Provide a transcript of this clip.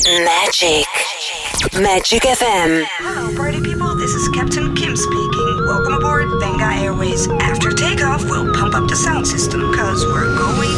Magic. Magic FM. Hello, party people. This is Captain Kim speaking. Welcome aboard Benga Airways. After takeoff, we'll pump up the sound system because we're going